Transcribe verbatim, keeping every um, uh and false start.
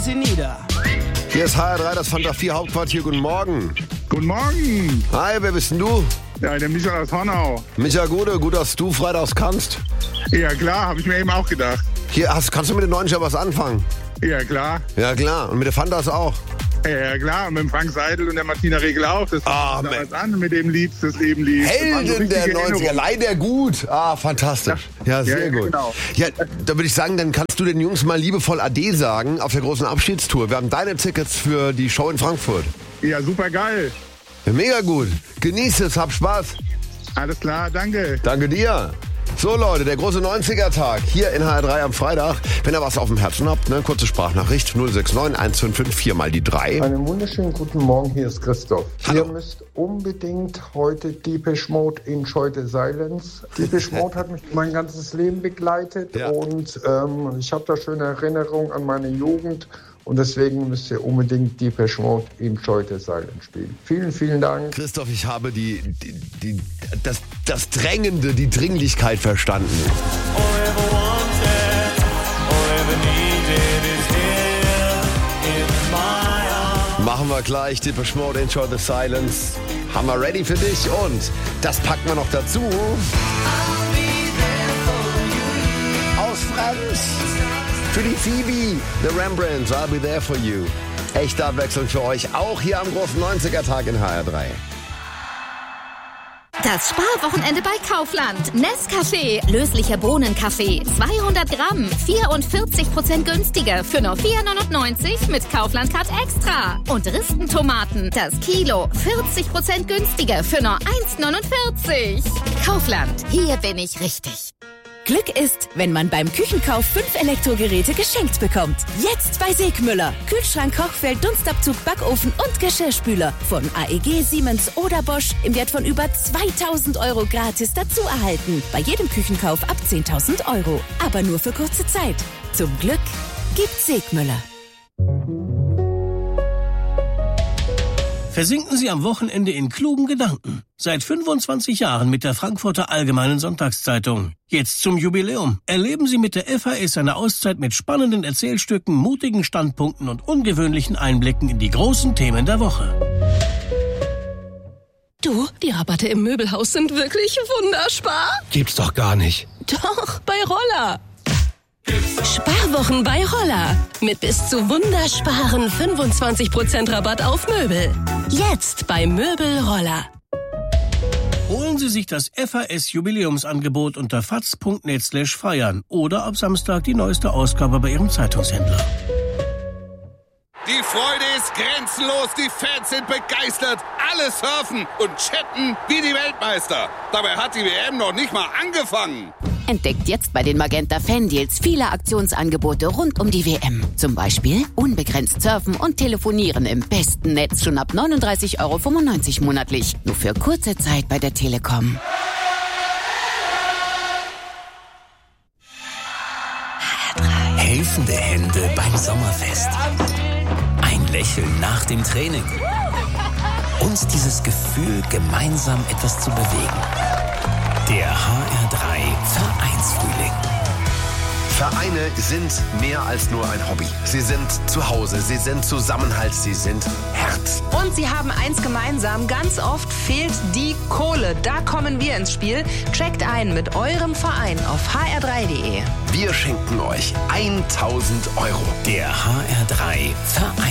sie nieder. Hier ist H R drei, das Fanta vier Hauptquartier. Guten Morgen. Guten Morgen. Hi, wer bist denn du? Ja, der Micha aus Hornau. Micha Gude, gut, dass du freitags kannst. Ja, klar, habe ich mir eben auch gedacht. Hier, hast, kannst du mit den neuen schon was anfangen? Ja, klar. Ja, klar. Und mit den Fantas auch? Ja, klar. Und mit dem Frank Seidel und der Martina Regel auch. Das Ah, fängt damals an mit dem Lied, das Leben lief. Helden der neunziger, leider gut. Ah, fantastisch. Ja, sehr ja, gut. Genau. Ja, da würde ich sagen, dann kannst du den Jungs mal liebevoll Ade sagen auf der großen Abschiedstour. Wir haben deine Tickets für die Show in Frankfurt. Ja, super geil. Ja, mega gut. Genieß es, hab Spaß. Alles klar, danke. Danke dir. So Leute, der große neunziger-Tag hier in H R drei am Freitag. Wenn ihr was auf dem Herzen habt, ne, kurze Sprachnachricht null sechs neun eins fünf fünf vier mal die drei. Einen wunderschönen guten Morgen, hier ist Christoph. Hallo. Ihr müsst unbedingt heute Depeche Mode Enjoy the Silence. Depeche Mode hat mich mein ganzes Leben begleitet Ja. und ähm, ich habe da schöne Erinnerungen an meine Jugend. Und deswegen müsst ihr unbedingt Depeche Mode Enjoy the Silence spielen. Vielen, vielen Dank. Christoph, ich habe die, die, die, das, das Drängende, die Dringlichkeit verstanden. Machen wir gleich Depeche Mode Enjoy the Silence. Haben wir ready für dich und das packen wir noch dazu. Aus Franz. Für die Phoebe, The Rembrandts, I'll be there for you. Echte Abwechslung für euch, auch hier am großen neunziger-Tag in H R drei. Das Sparwochenende bei Kaufland. Nescafé, löslicher Bohnenkaffee, zweihundert Gramm, vierundvierzig Prozent günstiger für nur vier neunundneunzig mit Kaufland Card Extra. Und Ristentomaten, das Kilo, vierzig Prozent günstiger für nur eins neunundvierzig. Kaufland, hier bin ich richtig. Glück ist, wenn man beim Küchenkauf fünf Elektrogeräte geschenkt bekommt. Jetzt bei Segmüller. Kühlschrank, Kochfeld, Dunstabzug, Backofen und Geschirrspüler. Von A E G, Siemens oder Bosch im Wert von über zweitausend Euro gratis dazu erhalten. Bei jedem Küchenkauf ab zehntausend Euro. Aber nur für kurze Zeit. Zum Glück gibt's Segmüller. Versinken Sie am Wochenende in klugen Gedanken. Seit fünfundzwanzig Jahren mit der Frankfurter Allgemeinen Sonntagszeitung. Jetzt zum Jubiläum. Erleben Sie mit der F A S eine Auszeit mit spannenden Erzählstücken, mutigen Standpunkten und ungewöhnlichen Einblicken in die großen Themen der Woche. Du, die Rabatte im Möbelhaus sind wirklich wunderspar. Gibt's doch gar nicht. Doch, bei Roller. Sparwochen bei Roller. Mit bis zu wundersparen fünfundzwanzig Prozent Rabatt auf Möbel. Jetzt bei Möbel Roller. Holen Sie sich das F A S-Jubiläumsangebot unter faz punkt net slash feiern oder ab Samstag die neueste Ausgabe bei Ihrem Zeitungshändler. Die Freude ist grenzenlos, die Fans sind begeistert, alle surfen und chatten wie die Weltmeister. Dabei hat die W M noch nicht mal angefangen. Entdeckt jetzt bei den Magenta Fan-Deals viele Aktionsangebote rund um die W M. Zum Beispiel unbegrenzt surfen und telefonieren im besten Netz schon ab neununddreißig Euro fünfundneunzig monatlich. Nur für kurze Zeit bei der Telekom. Helfende Hände beim Sommerfest. Ein Lächeln nach dem Training. Uns dieses Gefühl, gemeinsam etwas zu bewegen. Der H R drei Vereinsfrühling. Vereine sind mehr als nur ein Hobby. Sie sind zu Hause, sie sind Zusammenhalt, sie sind Herz. Und sie haben eins gemeinsam, ganz oft fehlt die Kohle. Da kommen wir ins Spiel. Checkt ein mit eurem Verein auf h r drei punkt d e. Wir schenken euch tausend Euro. Der H R drei Verein.